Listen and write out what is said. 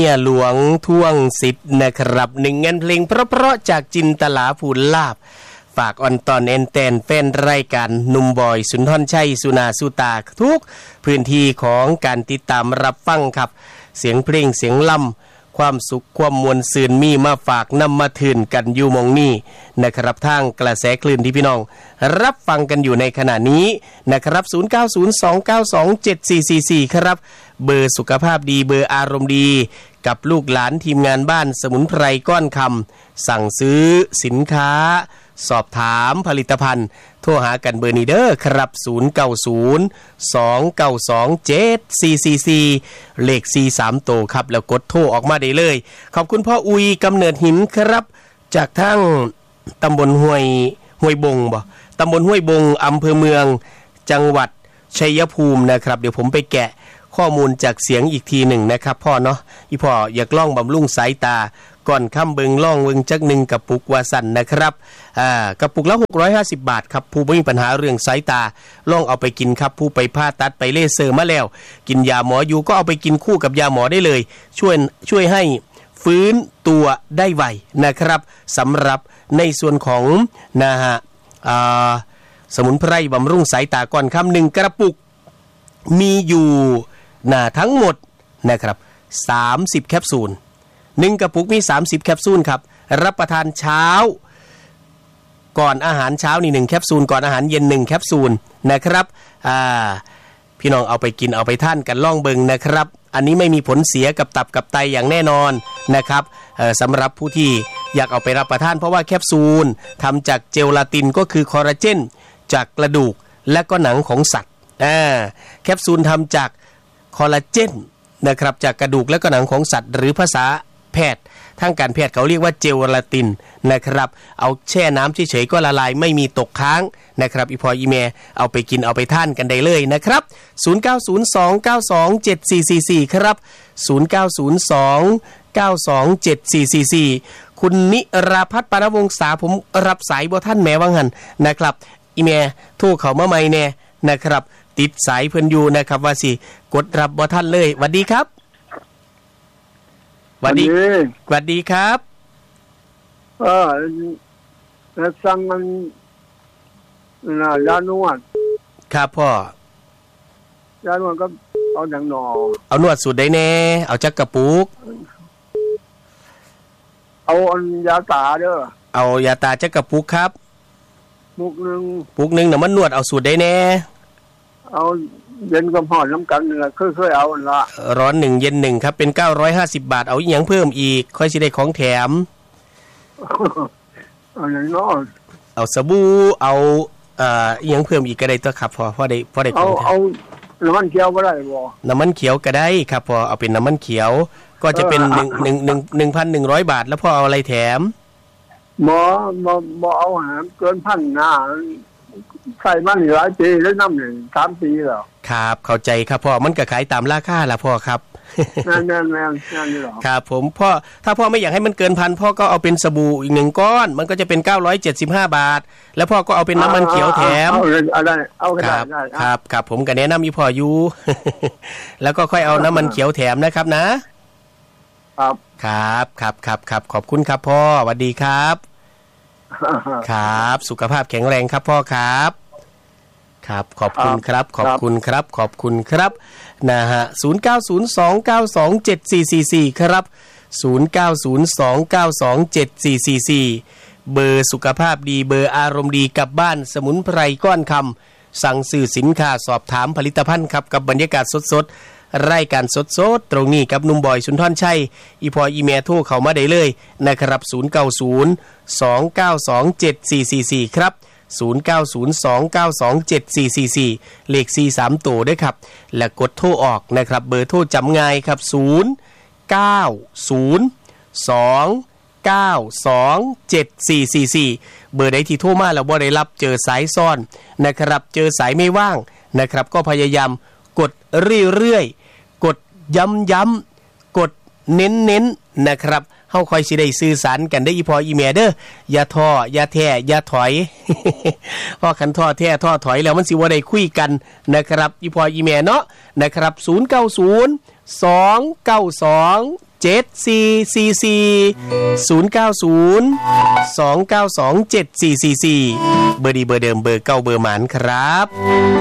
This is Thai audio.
มียหลวงท่วงสิทธิ์นะครับหนึ่งงานเพลงเพราะๆจากจินตลาภูลาภฝากออนตอนเอ็นแตนแฟนรายการหนุ่มบอยสุนทรชัยสุนาสุตาทุกพื้นที่ของการติดตามรับฟังครับเสียงเพลงเสียงล่ำความสุขความมวลซื่นมีมาฝากนำมาทื่นกันอยู่มองนี้นะครับทางกระแสคลื่นที่พี่น้องรับฟังกันอยู่ในขณะนี้นะครับ0902927444ครับเบอร์สุขภาพดีเบอร์อารมณ์ดีกับลูกหลานทีมงานบ้านสมุนไพรก้อนคำสั่งซื้อสินค้าสอบถามผลิตภัณฑ์โทรหากันเบอร์นี้เด้อครับ0902927444เลข43โตครับแล้วกดโทรออกมาได้เลยขอบคุณพ่ออุยกำเนิดหินครับจากทางตำบลห้วยบงตำบลห้วยบงอำเภอเมืองจังหวัดชัยภูมินะครับเดี๋ยวผมไปแกะข้อมูลจากเสียงอีกทีหนึ่งนะครับพ่อเนาะอีพ่ออยากล่องบำรุงสายตาก่อนค่ำเบิงล่องเบิงจักหนึ่งกระปุกวาสันนะครับกระปุกละ650 บาทครับผู้ไม่มีปัญหาเรื่องสายตาล่องเอาไปกินครับผู้ไปผ่าตัดไปเลเซอร์มาแล้วกินยาหมออยู่ก็เอาไปกินคู่กับยาหมอได้เลยช่วยให้ฟื้นตัวได้ไวนะครับสำหรับในส่วนของนะฮะสมุนไพรบำรุงสายตาก่อนค่ำ1กระปุกมีอยู่ทั้งหมดนะครับ30แคปซูล1กระปุกมี30แคปซูลครับรับประทานเช้าก่อนอาหารเช้านี่1แคปซูลก่อนอาหารเย็น1แคปซูลนะครับพี่น้องเอาไปกินเอาไปทานกันล่องเบิงนะครับอันนี้ไม่มีผลเสียกับตับกับไตอย่างแน่นอนนะครับสำหรับผู้ที่อยากเอาไปรับประทานเพราะว่าแคปซูลทำจากเจลาตินก็คือคอลลาเจนจากกระดูกและก็หนังของสัตว์แคปซูลทำจากคอลลาเจนนะครับจากกระดูกและก็หนังของสัตว์หรือภาษาแพทย์ทางการแพทย์เขาเรียกว่าเจลาตินนะครับเอาแช่น้ำเฉยๆก็ละลายไม่มีตกค้างนะครับอีพออีเมเอาไปกินเอาไปท่านกันได้เลยนะครับ0902927444ครับ0902927444คุณนิราพัฒน์ปานวงศาผมรับสายบ่ท่านแม่วังหันนะครับอีเมโทรเข้ามาใหม่แน่นะครับติดสายเพิ่นอยู่นะครับว่าสิกดรับบ่ท่านเลยสวัสดีครับสวัสดีครับสั่งมันยานวดครับพ่อยานวดก็เอาอย่างหนอเอานวดสูตรได้แน่เอาจักกระปุกเอายาตาเด้อเอายาตาจักกระปุกครับปุกนึงน่ะมันนวดเอาสูตรได้แน่เอาเย็นกับหอดน้ำกันน่ะเคยเอาละร้อน1เย็น1ครับเป็น950 บาทเอาอีหยังเพิ่มอีกค่อยสิได้ของแถมเอาอย่างน้อยเอาสบู่เอาอีหยังเพิ่มอีกก็ได้ตัวครับพอได้เอาน้ำมันเขียวก็ได้บ่น้ำมันเขียวก็ได้ครับพอเอาเป็นน้ำมันเขียวก็จะเป็น1,100 บาทแล้วพอเอาอะไรแถมบ่เอาหาเกินพันหน้าใส่มันหลายปีแล้วน้ำหนึ่ง3 ปีแล้วครับเข้าใจครับพ่อมันก็ขายตามราคาล่ะพ่อครับนั่นนี่หรอครับผมพ่อถ้าพ่อไม่อยากให้มันเกินพันพ่อก็เอาเป็นสบู่อีก1ก้อนมันก็จะเป็น975 บาทแล้วพ่อก็เอาเป็นน้ำมันเขียวแถมเอาครับผมก็แนะนำอยู่พ่ออยู่แล้วก็ค่อยเอาน้ำมันเขียวแถมนะครับนะครับขอบคุณครับพ่อสวัสดีครับครับสุขภาพแข็งแรงครับพ่อครับครับขอบคุณครับขอบคุณครับนะฮะ0902927444ครับ0902927444เบอร์สุขภาพดีเบอร์อารมณ์ดีกับบ้านสมุนไพรก้อนคำสั่งซื้อสินค้าสอบถามผลิตภัณฑ์ครับกับบรรยากาศสดๆรายการสดๆตรงนี้กับหนุ่มบอยสุนทรชัยอีพออีเมลโทรเข้ามาได้เลยนะครับ0902927444ครับ0902927444เลข43ตัวด้วยครับและกดโทรออกนะครับเบอร์โทรจำง่ายครับ0902927444เบอร์ใดที่โทรมาแล้วบ่ได้รับเจอสายซ่อนนะครับเจอสายไม่ว่างนะครับก็พยายามกดเรื่อยๆกดย้ำๆกดเน้นๆนะครับเฮาค่อยสิได้สื่อสารกันได้อีพออีเมลเด้ออย่าท้ออย่าแท้อย่าถอย พอคันท้อแท้ท้อถอยแล้วมันสิบ่ได้คุยกันนะครับอีพออีเมลเนาะนะครับ0902927444 090 292 7444เบอร์ดีเบอร์เดิมเบอร์เก่าเบอร์หมานครับ